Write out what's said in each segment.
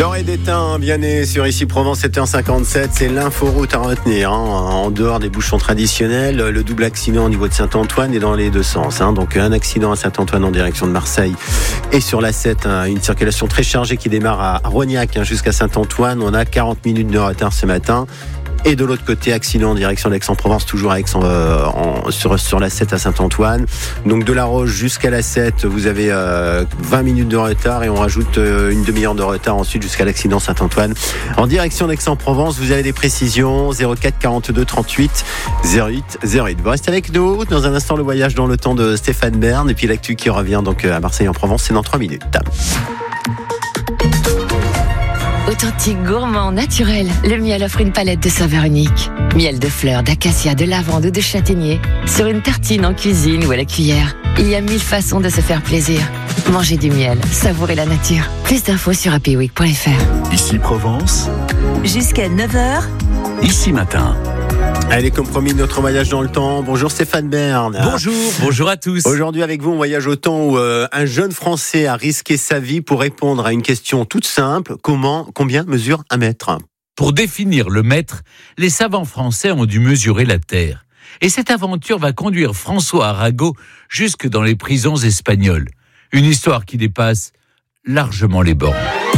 D'or et d'étain, bien né sur Ici Provence, 7h57, c'est l'inforoute à retenir. En dehors des bouchons traditionnels, le double accident au niveau de Saint-Antoine est dans les deux sens. Donc un accident à Saint-Antoine en direction de Marseille et sur la 7, une circulation très chargée qui démarre à Rognac jusqu'à Saint-Antoine. On a 40 minutes de retard ce matin. Et de l'autre côté, accident en direction d'Aix-en-Provence, toujours à sur la 7 à Saint-Antoine. Donc de la Roche jusqu'à la 7, vous avez 20 minutes de retard et on rajoute une demi-heure de retard ensuite jusqu'à l'accident Saint-Antoine. En direction d'Aix-en-Provence, vous avez des précisions 04 42 38 08 08. Vous restez avec nous. Dans un instant, le voyage dans le temps de Stéphane Bern et puis l'actu qui revient donc à Marseille en Provence, c'est dans 3 minutes. Authentique, gourmand, naturel, le miel offre une palette de saveurs uniques. Miel de fleurs, d'acacia, de lavande ou de châtaignier. Sur une tartine en cuisine ou à la cuillère. Il y a 1000 façons de se faire plaisir. Mangez du miel, savourez la nature. Plus d'infos sur happyweek.fr. Ici Provence. Jusqu'à 9h. Ici Matin. Allez, comme promis, notre voyage dans le temps. Bonjour Stéphane Bern. Bonjour à tous. Aujourd'hui avec vous, on voyage au temps où un jeune Français a risqué sa vie pour répondre à une question toute simple. Combien mesure un mètre ? Pour définir le mètre, les savants français ont dû mesurer la Terre. Et cette aventure va conduire François Arago jusque dans les prisons espagnoles. Une histoire qui dépasse largement les bornes.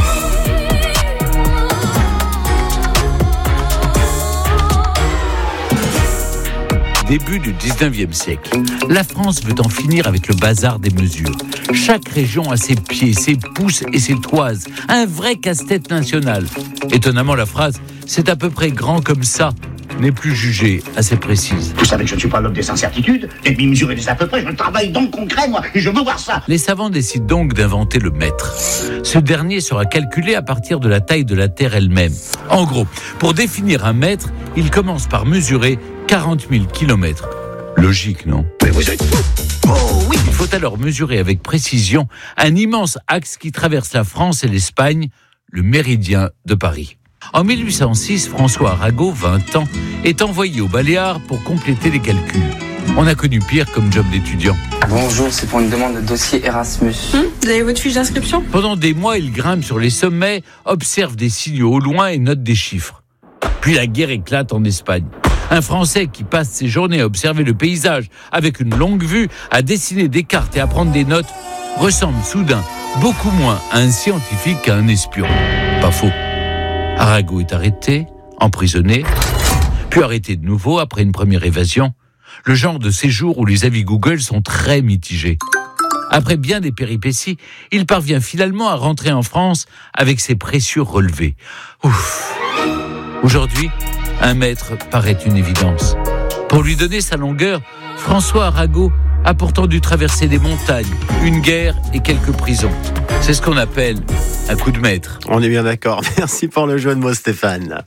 Début du 19e siècle. La France veut en finir avec le bazar des mesures. Chaque région a ses pieds, ses pouces et ses toises. Un vrai casse-tête national. Étonnamment, la phrase « c'est à peu près grand comme ça » n'est plus jugée assez précise. Vous savez que je ne suis pas l'homme des incertitudes, et puis mesurer des à peu près, je travaille dans le concret, moi, et je veux voir ça. Les savants décident donc d'inventer le mètre. Ce dernier sera calculé à partir de la taille de la Terre elle-même. En gros, pour définir un mètre, ils commencent par mesurer 40 000 kilomètres. Logique, non ? Mais vous êtes fou. Oh oui, il faut alors mesurer avec précision un immense axe qui traverse la France et l'Espagne, le méridien de Paris. En 1806, François Arago, 20 ans, est envoyé aux Baléares pour compléter les calculs. On a connu pire comme job d'étudiant. Bonjour, c'est pour une demande de dossier Erasmus. Vous avez votre fiche d'inscription ? Pendant des mois, il grimpe sur les sommets, observe des signaux au loin et note des chiffres. Puis la guerre éclate en Espagne. Un Français qui passe ses journées à observer le paysage avec une longue vue, à dessiner des cartes et à prendre des notes, ressemble soudain beaucoup moins à un scientifique qu'à un espion. Pas faux. Arago est arrêté, emprisonné, puis arrêté de nouveau après une première évasion. Le genre de séjour où les avis Google sont très mitigés. Après bien des péripéties, il parvient finalement à rentrer en France avec ses précieux relevés. Ouf. Aujourd'hui, un mètre paraît une évidence. Pour lui donner sa longueur, François Arago a pourtant dû traverser des montagnes, une guerre et quelques prisons. C'est ce qu'on appelle un coup de maître. On est bien d'accord. Merci pour le jeu de mots, Stéphane.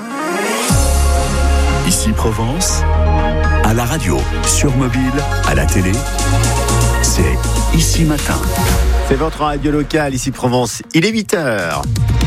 Ici Provence, à la radio, sur mobile, à la télé, c'est Ici Matin. C'est votre radio locale, Ici Provence. Il est 8h.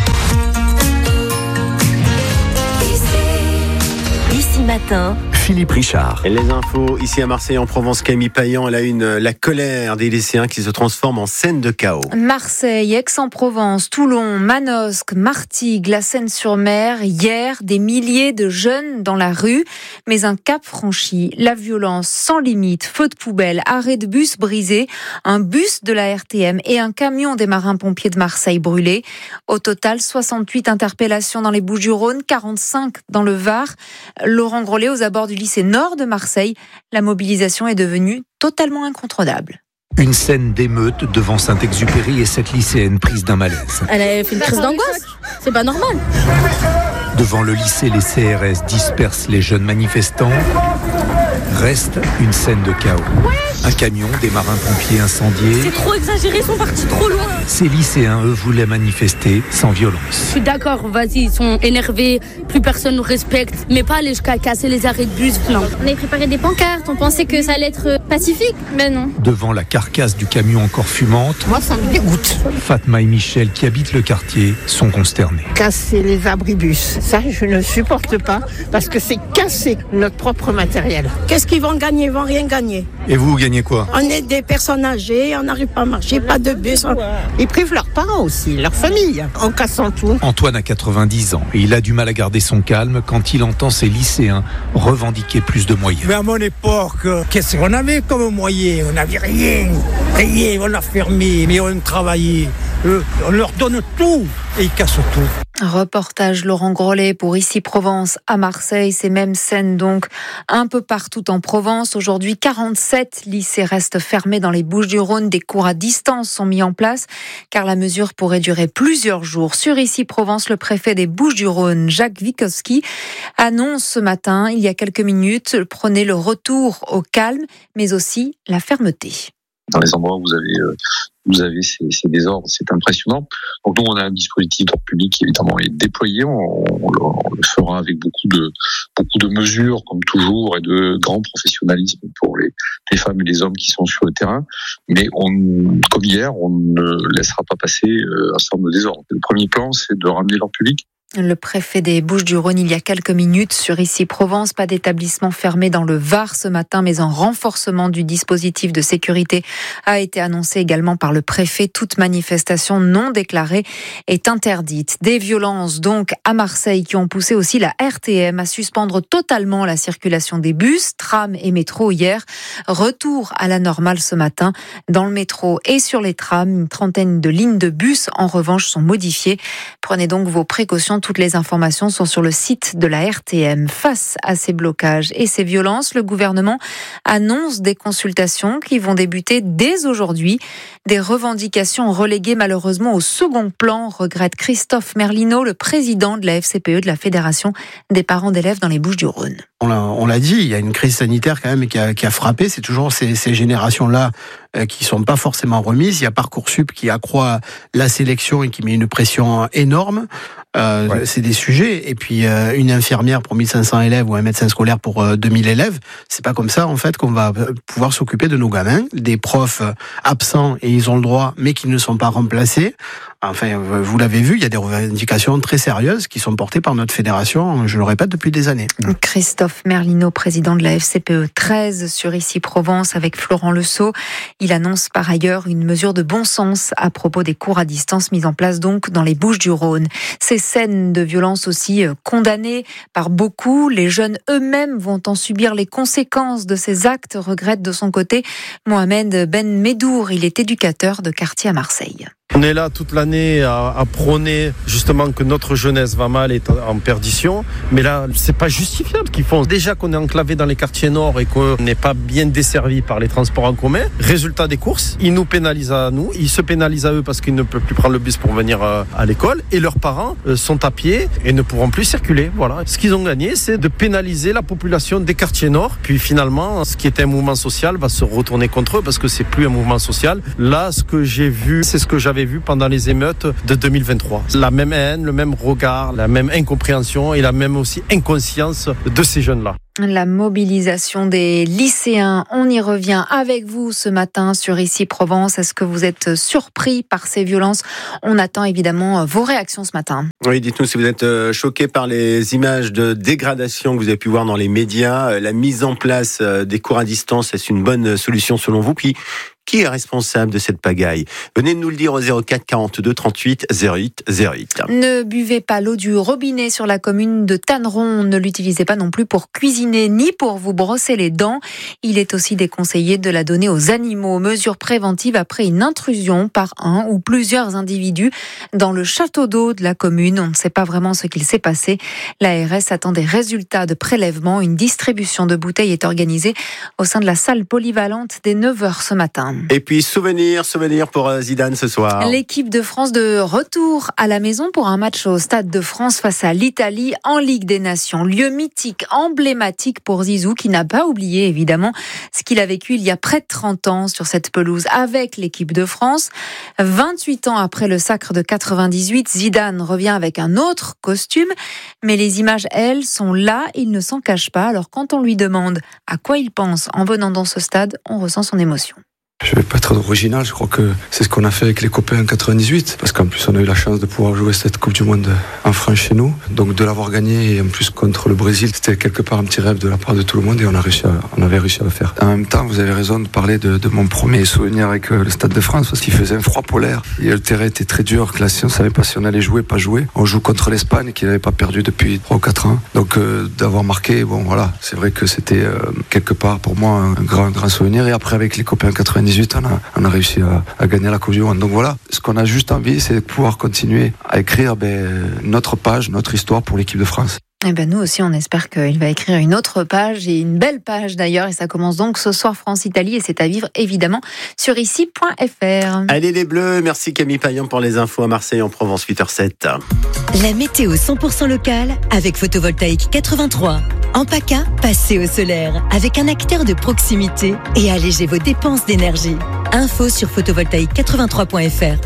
Ici Matin. Philippe Richard. Et les infos, ici à Marseille, en Provence, Camille Payan, elle a la colère des lycéens qui se transforme en scène de chaos. Marseille, Aix-en-Provence, Toulon, Manosque, Martigues, la Seine-sur-Mer. Hier, des milliers de jeunes dans la rue. Mais un cap franchi, la violence sans limite, feux de poubelle, arrêt de bus brisé, un bus de la RTM et un camion des marins-pompiers de Marseille brûlé. Au total, 68 interpellations dans les Bouches-du-Rhône, 45 dans le Var. Laurent Grollet, aux abords du lycée nord de Marseille, la mobilisation est devenue totalement incontrôlable. Une scène d'émeute devant Saint-Exupéry et cette lycéenne prise d'un malaise. Elle a fait une crise d'angoisse. C'est pas normal. Devant le lycée, les CRS dispersent les jeunes manifestants. Reste une scène de chaos. Un camion, des marins-pompiers incendiés. C'est trop exagéré, ils sont partis trop loin. Ces lycéens, eux, voulaient manifester sans violence. Je suis d'accord, vas-y, ils sont énervés, plus personne nous respecte, mais pas aller jusqu'à casser les arrêts de bus. Non. On avait préparé des pancartes, on pensait que ça allait être pacifique, mais non. Devant la carcasse du camion encore fumante, moi ça me dégoûte. Fatma et Michel, qui habitent le quartier, sont consternés. Casser les abribus, ça je ne supporte pas, parce que c'est casser notre propre matériel. Qu'est-ce qu'ils vont gagner? Ils vont rien gagner. Et vous gagnez craignez quoi? On est des personnes âgées, on n'arrive pas à marcher, pas de bus. Ils privent leurs parents aussi, leur famille, en cassant tout. Antoine a 90 ans et il a du mal à garder son calme quand il entend ses lycéens revendiquer plus de moyens. Mais à mon époque, qu'est-ce qu'on avait comme moyen? On n'avait rien, on a fermé, mais on travaillait. On leur donne tout et ils cassent tout. Reportage Laurent Grollet pour Ici Provence à Marseille. Ces mêmes scènes donc un peu partout en Provence. Aujourd'hui, 47 lycées restent fermés dans les Bouches-du-Rhône. Des cours à distance sont mis en place car la mesure pourrait durer plusieurs jours. Sur Ici Provence, le préfet des Bouches-du-Rhône, Jacques Wikowski, annonce ce matin, il y a quelques minutes, prenez le retour au calme, mais aussi la fermeté. Dans les endroits où vous avez ces désordres, c'est impressionnant. Donc nous, on a un dispositif d'ordre public qui évidemment est déployé. On le fera avec beaucoup de mesures, comme toujours, et de grand professionnalisme pour les femmes et les hommes qui sont sur le terrain. Mais comme hier, on ne laissera pas passer un certain nombre de désordres. Le premier plan, c'est de ramener l'ordre public. Le préfet des Bouches-du-Rhône, il y a quelques minutes, sur Ici Provence, pas d'établissement fermé dans le Var ce matin, mais un renforcement du dispositif de sécurité a été annoncé également par le préfet. Toute manifestation non déclarée est interdite. Des violences donc à Marseille qui ont poussé aussi la RTM à suspendre totalement la circulation des bus, trams et métros hier. Retour à la normale ce matin dans le métro et sur les trams. Une trentaine de lignes de bus en revanche sont modifiées. Prenez donc vos précautions. Toutes les informations sont sur le site de la RTM. Face à ces blocages et ces violences, le gouvernement annonce des consultations qui vont débuter dès aujourd'hui. Des revendications reléguées malheureusement au second plan, regrette Christophe Merlino, le président de la FCPE, de la Fédération des parents d'élèves dans les Bouches-du-Rhône. On l'a dit, il y a une crise sanitaire quand même qui a frappé. C'est toujours ces générations-là qui sont pas forcément remises. Il y a Parcoursup qui accroît la sélection et qui met une pression énorme. Ouais. C'est des sujets. Et puis une infirmière pour 1500 élèves ou un médecin scolaire pour 2000 élèves, c'est pas comme ça en fait qu'on va pouvoir s'occuper de nos gamins. Des profs absents et ils ont le droit, mais qui ne sont pas remplacés. Enfin, vous l'avez vu, il y a des revendications très sérieuses qui sont portées par notre fédération, je le répète, depuis des années. Christophe Merlino, président de la FCPE 13 sur Ici Provence avec Florent Lesault. Il annonce par ailleurs une mesure de bon sens à propos des cours à distance mis en place donc dans les Bouches-du-Rhône. Ces scènes de violence aussi condamnées par beaucoup. Les jeunes eux-mêmes vont en subir les conséquences de ces actes, regrette de son côté Mohamed Ben Medour. Il est éducateur de quartier à Marseille. On est là toute l'année à prôner justement que notre jeunesse va mal, est en perdition. Mais là, c'est pas justifiable ce qu'ils font. Déjà qu'on est enclavé dans les quartiers nord et qu'on n'est pas bien desservi par les transports en commun. Résultat des courses, ils nous pénalisent à nous, ils se pénalisent à eux parce qu'ils ne peuvent plus prendre le bus pour venir à l'école. Et leurs parents sont à pied et ne pourront plus circuler. Voilà. Ce qu'ils ont gagné, c'est de pénaliser la population des quartiers nord. Puis finalement, ce qui était un mouvement social va se retourner contre eux parce que c'est plus un mouvement social. Là, ce que j'ai vu, c'est ce que j'avais vu pendant les émeutes de 2023. La même haine, le même regard, la même incompréhension et la même aussi inconscience de ces jeunes-là. La mobilisation des lycéens, on y revient avec vous ce matin sur Ici Provence. Est-ce que vous êtes surpris par ces violences? On attend évidemment vos réactions ce matin. Oui, dites-nous si vous êtes choqués par les images de dégradation que vous avez pu voir dans les médias. La mise en place des cours à distance, est-ce une bonne solution selon vous? Puis, qui est responsable de cette pagaille? Venez nous le dire au 04 42 38 08 08. Ne buvez pas l'eau du robinet sur la commune de Tanneron. Ne l'utilisez pas non plus pour cuisiner ni pour vous brosser les dents. Il est aussi déconseillé de la donner aux animaux. Mesure préventive après une intrusion par un ou plusieurs individus dans le château d'eau de la commune. On ne sait pas vraiment ce qu'il s'est passé. L'ARS attend des résultats de prélèvement. Une distribution de bouteilles est organisée au sein de la salle polyvalente dès 9h ce matin. Et puis souvenir pour Zidane ce soir. L'équipe de France de retour à la maison pour un match au Stade de France face à l'Italie en Ligue des Nations. Lieu mythique, emblématique pour Zizou qui n'a pas oublié évidemment ce qu'il a vécu il y a près de 30 ans sur cette pelouse avec l'équipe de France. 28 ans après le sacre de 98, Zidane revient avec un autre costume. Mais les images, elles, sont là, il ne s'en cache pas. Alors quand on lui demande à quoi il pense en venant dans ce stade, on ressent son émotion. Je vais pas être original, je crois que c'est ce qu'on a fait avec les copains en 98, parce qu'en plus on a eu la chance de pouvoir jouer cette Coupe du Monde en France chez nous, donc de l'avoir gagné et en plus contre le Brésil, c'était quelque part un petit rêve de la part de tout le monde et on avait réussi à le faire. En même temps, vous avez raison de parler de mon premier souvenir avec le Stade de France, parce qu'il faisait un froid polaire et le terrain était très dur, classé, on savait pas si on allait jouer, pas jouer. On joue contre l'Espagne qui n'avait pas perdu depuis 3 ou 4 ans, donc d'avoir marqué, bon voilà, c'est vrai que c'était quelque part pour moi un grand souvenir. Et après avec les copains en 98, on a réussi à gagner la Coupe du Monde. Donc voilà, ce qu'on a juste envie, c'est de pouvoir continuer à écrire notre page, notre histoire pour l'équipe de France. Et nous aussi, on espère qu'il va écrire une autre page, et une belle page d'ailleurs, et ça commence donc ce soir France-Italie, et c'est à vivre évidemment sur ici.fr. Allez les Bleus, merci Camille Payan pour les infos à Marseille en Provence, 8h07. La météo 100% locale avec Photovoltaïque 83. En PACA, passez au solaire avec un acteur de proximité et allégez vos dépenses d'énergie. Info sur photovoltaïque83.fr.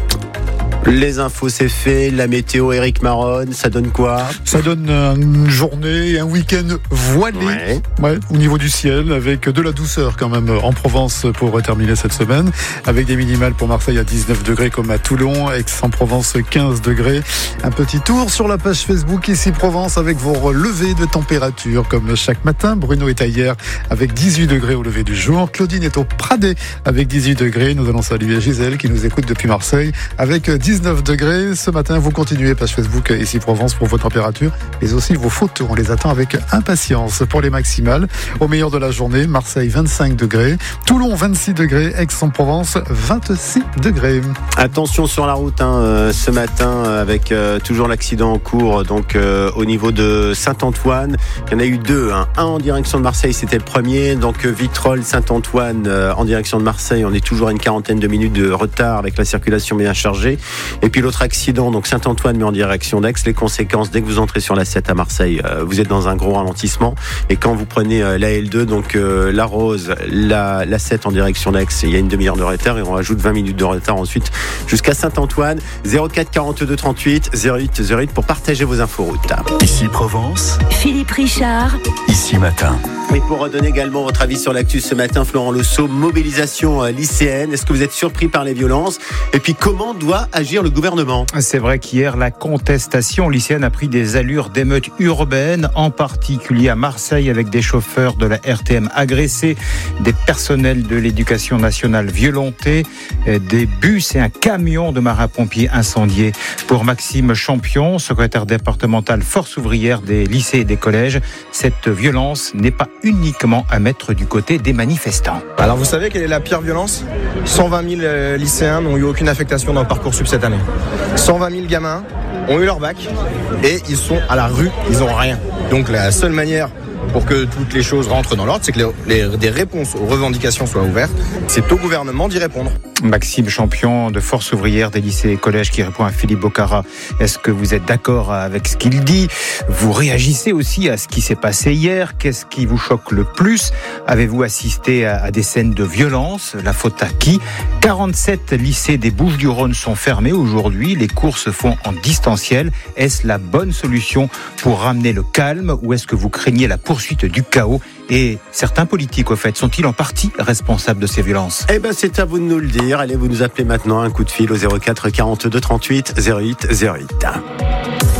Les infos, c'est fait. La météo, Eric Maronne, ça donne quoi ? Ça donne une journée, un week-end voilé au niveau du ciel, avec de la douceur quand même en Provence pour terminer cette semaine, avec des minimales pour Marseille à 19 degrés comme à Toulon, Aix-en-Provence 15 degrés. Un petit tour sur la page Facebook Ici Provence avec vos relevés de température comme chaque matin. Bruno est ailleurs avec 18 degrés au lever du jour. Claudine est au Pradet avec 18 degrés. Nous allons saluer Gisèle qui nous écoute depuis Marseille avec 19 degrés. Ce matin, vous continuez, page Facebook Ici Provence pour vos températures, mais aussi vos photos. On les attend avec impatience pour les maximales. Au meilleur de la journée, Marseille 25 degrés, Toulon 26 degrés, Aix-en-Provence 26 degrés. Attention sur la route ce matin avec toujours l'accident en cours donc au niveau de Saint-Antoine. Il y en a eu 2. Un en direction de Marseille, c'était le premier. Donc Vitrolles, Saint-Antoine en direction de Marseille. On est toujours à une quarantaine de minutes de retard avec la circulation bien chargée. Et puis l'autre accident, donc Saint-Antoine mais en direction d'Aix. Les conséquences, dès que vous entrez sur la 7 à Marseille, vous êtes dans un gros ralentissement. Et quand vous prenez la L2, donc la Rose, la 7 en direction d'Aix, il y a une demi-heure de retard et on rajoute 20 minutes de retard ensuite jusqu'à Saint-Antoine. 04 42 38 08 pour partager vos infos routes. Ici Provence, Philippe Richard. Ici Matin. Et pour redonner également votre avis sur l'actu ce matin, Florent Losso, mobilisation lycéenne. Est-ce que vous êtes surpris par les violences ? Et puis comment doit agir le gouvernement ? C'est vrai qu'hier, la contestation lycéenne a pris des allures d'émeute urbaine, en particulier à Marseille, avec des chauffeurs de la RTM agressés, des personnels de l'éducation nationale violentés, des bus et un camion de marins-pompiers incendiés. Pour Maxime Champion, secrétaire départemental force ouvrière des lycées et des collèges, cette violence n'est pas uniquement à mettre du côté des manifestants. Alors vous savez quelle est la pire violence ? 120 000 lycéens n'ont eu aucune affectation dans le Parcoursup cette année. 120 000 gamins ont eu leur bac et ils sont à la rue, ils n'ont rien. Donc la seule manière pour que toutes les choses rentrent dans l'ordre, c'est que des réponses aux revendications soient ouvertes. C'est au gouvernement d'y répondre. Maxime Champion de Force ouvrière des lycées et collèges qui répond à Philippe Bocara. Est-ce que vous êtes d'accord avec ce qu'il dit ? Vous réagissez aussi à ce qui s'est passé hier. Qu'est-ce qui vous choque le plus ? Avez-vous assisté à des scènes de violence ? La faute à qui ? 47 lycées des Bouches-du-Rhône sont fermés aujourd'hui. Les cours se font en distanciel. Est-ce la bonne solution pour ramener le calme ou est-ce que vous craignez la poursuite du chaos ? Et certains politiques, au fait, sont-ils en partie responsables de ces violences ? C'est à vous de nous le dire. Allez, vous nous appelez maintenant, un coup de fil au 04 42 38 08 08.